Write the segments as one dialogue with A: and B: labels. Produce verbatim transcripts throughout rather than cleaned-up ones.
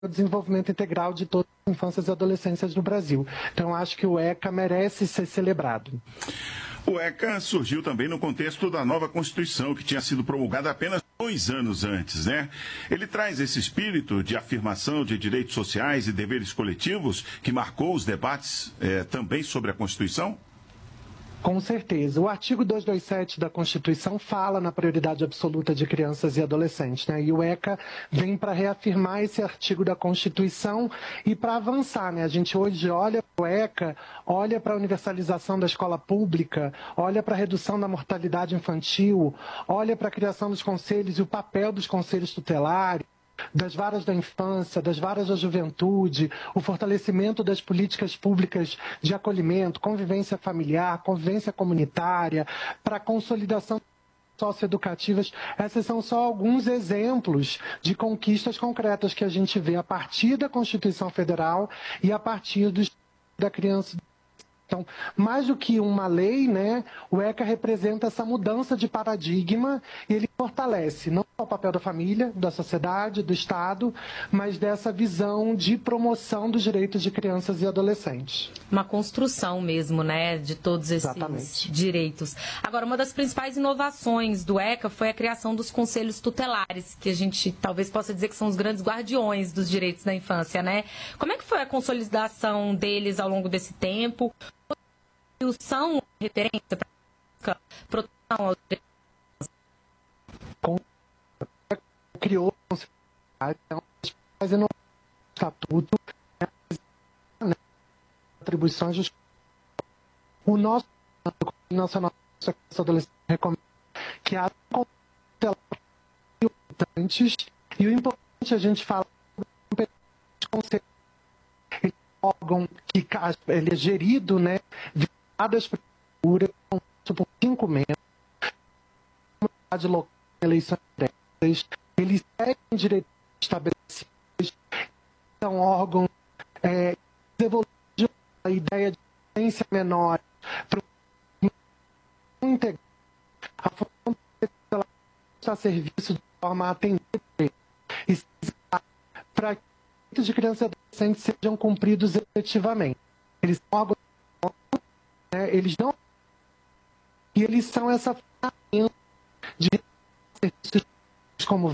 A: o desenvolvimento integral de todas as infâncias e adolescências no Brasil. Então, acho que o ECA merece ser celebrado.
B: O ECA surgiu também no contexto da nova Constituição, que tinha sido promulgada apenas dois anos antes, né? Ele traz esse espírito de afirmação de direitos sociais e deveres coletivos que marcou os debates eh, também sobre a Constituição?
A: Com certeza. O artigo duzentos e vinte e sete da Constituição fala na prioridade absoluta de crianças e adolescentes, né? E o ECA vem para reafirmar esse artigo da Constituição e para avançar, né? A gente hoje olha para o ECA, olha para a universalização da escola pública, olha para a redução da mortalidade infantil, olha para a criação dos conselhos e o papel dos conselhos tutelares, das varas da infância, das varas da juventude, o fortalecimento das políticas públicas de acolhimento, convivência familiar, convivência comunitária, para a consolidação socioeducativas. Esses são só alguns exemplos de conquistas concretas que a gente vê a partir da Constituição Federal e a partir do da criança. Então, mais do que uma lei, né, o ECA representa essa mudança de paradigma e ele fortalece não só o papel da família, da sociedade, do Estado, mas dessa visão de promoção dos direitos de crianças e adolescentes.
C: Uma construção mesmo, né, de todos esses Exatamente. direitos. Agora, uma das principais inovações do ECA foi a criação dos conselhos tutelares, que a gente talvez possa dizer que são os grandes guardiões dos direitos da infância, né? Como é que foi a consolidação deles ao longo desse tempo? São referência para proteção aos direitos?
A: Criou fazendo um estatuto, né, atribuições de o nosso nacional de adolescente recomenda que há importantes e o importante a gente fala de conselho, ele é um órgão que ele é gerido, né, das prefeituras por cinco membros, comunidade local, eleições diretas, eles seguem direitos estabelecidos, são órgãos é, que evoluem a ideia de ciência menor para o integrar a função de serviço de forma a atender e para que os direitos de crianças e adolescentes sejam cumpridos efetivamente. Eles são órgãos É, eles não e eles são essa ferramenta de serviços como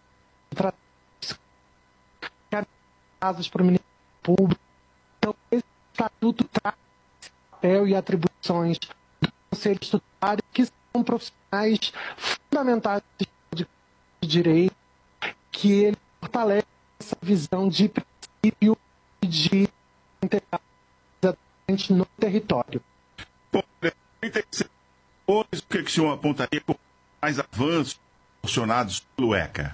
A: casas para o Ministério Público. Então, esse estatuto traz esse papel e atribuições do Conselho Tutelares, que são profissionais fundamentais de direito, que ele fortalece essa visão de princípio e de integrar no território.
B: Bom, hoje, o que, que o senhor apontaria como mais avanços proporcionados pelo ECA?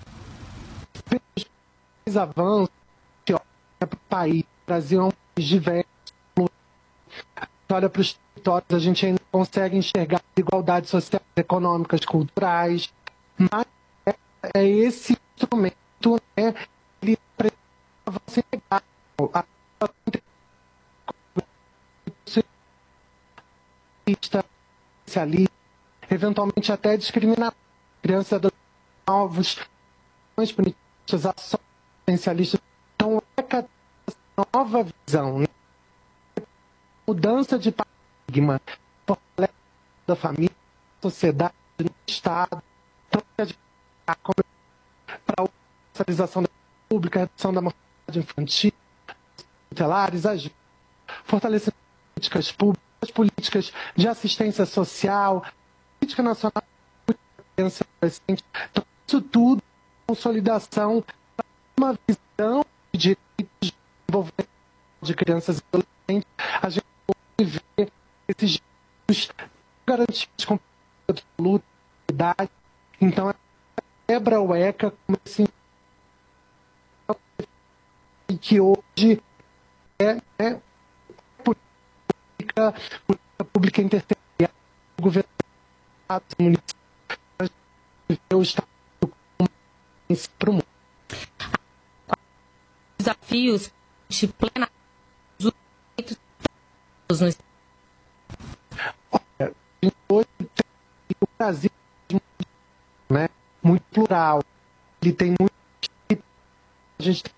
A: Mais avanços que olha para o país, o Brasil é um país diverso, olha para os territórios, a gente ainda consegue enxergar desigualdades sociais, econômicas, culturais, mas é, é esse instrumento, né, ele precisa ser legal, a especialista, eventualmente até discriminação, crianças novos, punitivas, ações especialistas. Então, é essa nova visão, né? Mudança de paradigma, da família, da sociedade, do Estado, para a universalização da pública, redução da mortalidade infantil, tutelares, fortalecimento de políticas públicas, políticas de assistência social, política nacional de criança e adolescente. Então, isso tudo é consolidação para uma visão de direitos de desenvolvimento de crianças e adolescentes. A gente pode ver esses direitos garantidos com absoluta idade. Então, é quebra o ECA como assim, que hoje é, é política, política pública interterritorial, o governo do município, o Estado para o mundo.
C: Desafios de plena dos direitos.
A: Olha, hoje o Brasil é muito, né, muito plural. Ele tem muito. A gente tem